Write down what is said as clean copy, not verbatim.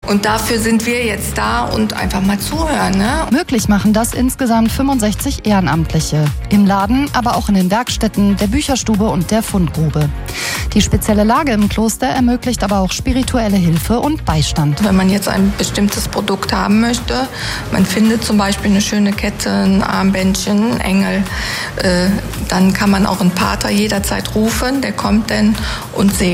Und dafür sind wir jetzt da und einfach mal zuhören. Ne? Möglich machen das insgesamt 65 Ehrenamtliche. Im Laden, aber auch in den Werkstätten, der Bücherstube und der Fundgrube. Die spezielle Lage im Kloster ermöglicht aber auch spirituelle Hilfe und Beistand. Wenn man jetzt ein bestimmtes Produkt haben möchte, man findet zum Beispiel eine schöne Kette, ein Armbändchen, ein Engel, dann kann man auch einen Pater jederzeit rufen, der kommt dann und segnet.